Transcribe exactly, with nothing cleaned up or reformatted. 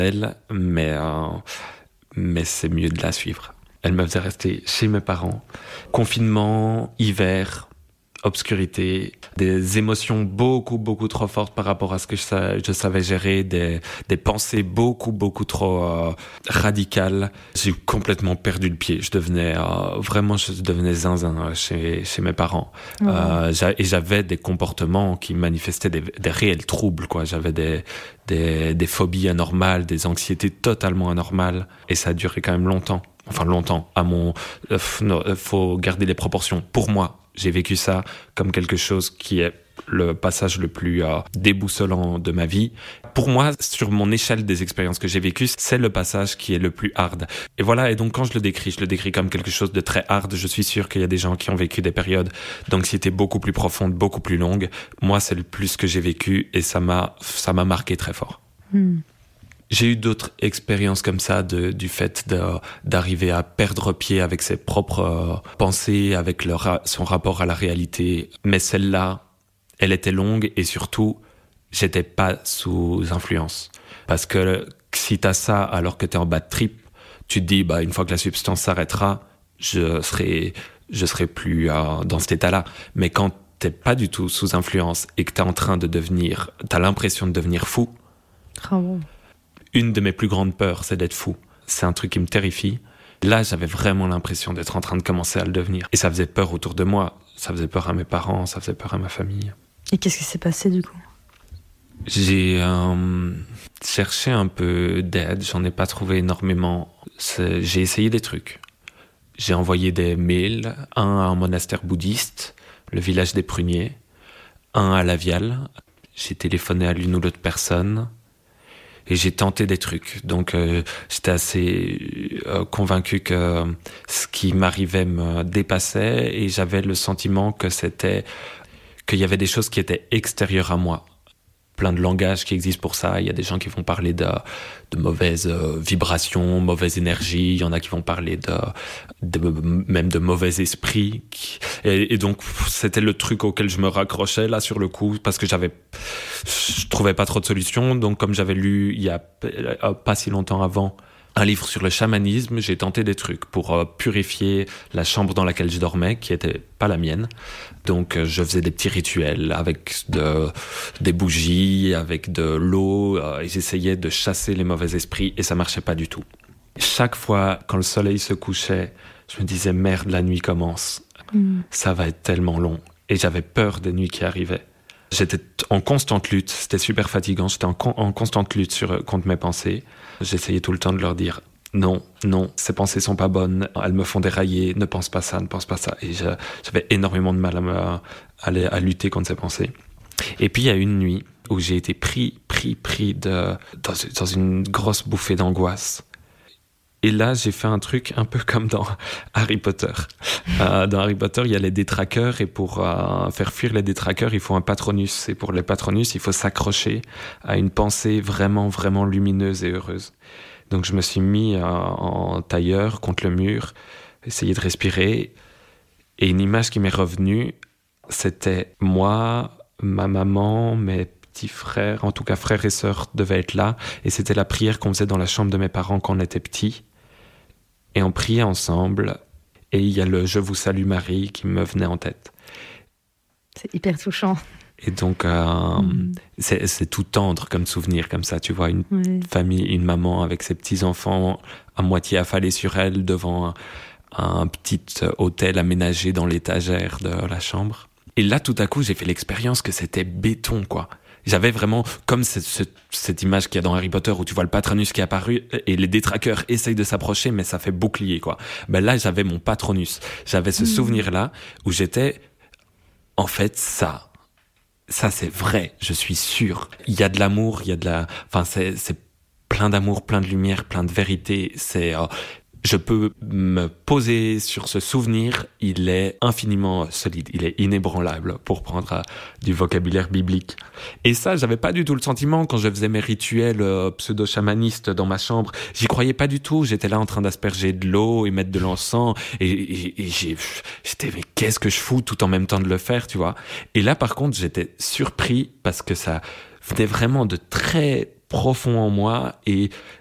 elle, mais, euh, mais c'est mieux de la suivre. Elle me faisait rester chez mes parents. Confinement, hiver, obscurité, des émotions beaucoup, beaucoup trop fortes par rapport à ce que je, sa- je savais gérer, des, des pensées beaucoup, beaucoup trop euh, radicales. J'ai complètement perdu le pied. Je devenais, euh, vraiment, je devenais zinzin chez, chez mes parents. Mmh. Euh, j'a- et j'avais des comportements qui manifestaient des, des réels troubles, quoi. J'avais des, des, des phobies anormales, des anxiétés totalement anormales. Et ça a duré quand même longtemps. Enfin, longtemps. À mon, euh, f- non, euh, faut garder les proportions. Pour moi, j'ai vécu ça comme quelque chose qui est le passage le plus euh, déboussolant de ma vie. Pour moi, sur mon échelle des expériences que j'ai vécues, c'est le passage qui est le plus hard. Et voilà, et donc quand je le décris, je le décris comme quelque chose de très hard. Je suis sûr qu'il y a des gens qui ont vécu des périodes d'anxiété beaucoup plus profondes, beaucoup plus longues. Moi, c'est le plus que j'ai vécu et ça m'a, ça m'a marqué très fort. Mmh. J'ai eu d'autres expériences comme ça, de, du fait de, d'arriver à perdre pied avec ses propres euh, pensées, avec le ra- son rapport à la réalité. Mais celle-là, elle était longue et surtout, j'étais pas sous influence. Parce que si t'as ça alors que t'es en bad trip, tu te dis, bah, une fois que la substance s'arrêtera, je serai, je serai plus euh, dans cet état-là. Mais quand t'es pas du tout sous influence et que t'es en train de devenir, t'as l'impression de devenir fou, Ah bon. une de mes plus grandes peurs, c'est d'être fou. C'est un truc qui me terrifie. Là, j'avais vraiment l'impression d'être en train de commencer à le devenir. Et ça faisait peur autour de moi. Ça faisait peur à mes parents, ça faisait peur à ma famille. Et qu'est-ce qui s'est passé du coup? J'ai euh, cherché un peu d'aide, j'en ai pas trouvé énormément. C'est, j'ai essayé des trucs. J'ai envoyé des mails, un à un monastère bouddhiste, le village des Pruniers, un à Lavial. J'ai téléphoné à l'une ou l'autre personne. Et j'ai tenté des trucs. Donc, euh, j'étais assez euh, convaincu que ce qui m'arrivait me dépassait et j'avais le sentiment que c'était, qu'il y avait des choses qui étaient extérieures à moi. Plein de langages qui existent pour ça. Il y a des gens qui vont parler de, de mauvaises euh, vibrations, mauvaise énergie. Il y en a qui vont parler de, de même de mauvais esprits. Qui, et, et donc, c'était le truc auquel je me raccrochais là sur le coup parce que j'avais, je trouvais pas trop de solutions. Donc, comme j'avais lu il y a pas si longtemps avant un livre sur le chamanisme, j'ai tenté des trucs pour euh, purifier la chambre dans laquelle je dormais, qui était pas la mienne. Donc euh, je faisais des petits rituels avec de, des bougies, avec de l'eau, euh, et j'essayais de chasser les mauvais esprits, et ça marchait pas du tout. Chaque fois, quand le soleil se couchait, je me disais, merde, la nuit commence. Mmh. Ça va être tellement long. Et j'avais peur des nuits qui arrivaient. J'étais en constante lutte, c'était super fatigant, j'étais en, con- en constante lutte sur, contre mes pensées. J'essayais tout le temps de leur dire non, non, ces pensées sont pas bonnes, elles me font dérailler, ne pense pas ça, ne pense pas ça. Et je, j'avais énormément de mal à, me, à, à lutter contre ces pensées. Et puis il y a une nuit où j'ai été pris, pris, pris de, dans, dans une grosse bouffée d'angoisse. Et là, j'ai fait un truc un peu comme dans Harry Potter. Euh, dans Harry Potter, il y a les détraqueurs, et pour euh, faire fuir les détraqueurs, il faut un patronus. Et pour les patronus, il faut s'accrocher à une pensée vraiment, vraiment lumineuse et heureuse. Donc, je me suis mis euh, en tailleur contre le mur, essayer de respirer. Et une image qui m'est revenue, c'était moi, ma maman, mes petits frères, en tout cas frères et sœurs devaient être là. Et c'était la prière qu'on faisait dans la chambre de mes parents quand on était petits. Et on priait ensemble, et il y a le « Je vous salue Marie » qui me venait en tête. C'est hyper touchant. Et donc, euh, mmh. c'est, c'est tout tendre comme souvenir, comme ça, tu vois, une oui. famille, une maman avec ses petits-enfants à moitié affalés sur elle devant un, un petit hôtel aménagé dans l'étagère de la chambre. Et là, tout à coup, j'ai fait l'expérience que c'était béton, quoi. J'avais vraiment, comme cette, cette, cette image qu'il y a dans Harry Potter où tu vois le patronus qui est apparu et les détraqueurs essayent de s'approcher, mais ça fait bouclier, quoi. Ben là, j'avais mon patronus. J'avais ce mmh. souvenir-là où j'étais, en fait, ça, ça c'est vrai, je suis sûr. Il y a de l'amour, il y a de la, enfin, c'est, c'est plein d'amour, plein de lumière, plein de vérité. C'est, euh, je peux me poser sur ce souvenir, il est infiniment solide, il est inébranlable, pour prendre euh, du vocabulaire biblique. Et ça, j'avais pas du tout le sentiment quand je faisais mes rituels euh, pseudo-chamanistes dans ma chambre. J'y croyais pas du tout, j'étais là en train d'asperger de l'eau et mettre de l'encens, et, et, et j'ai, j'étais, mais qu'est-ce que je fous tout en même temps de le faire, tu vois. Et là, par contre, j'étais surpris parce que ça venait vraiment de très, profond en moi et